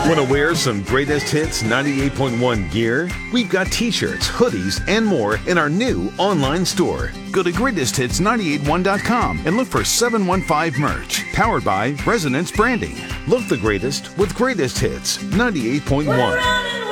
Want to wear some Greatest Hits 98.1 gear? We've got t-shirts, hoodies, and more in our new online store. Go to greatesthits981.com and look for 715 merch, powered by Resonance Branding. Look the greatest with Greatest Hits 98.1.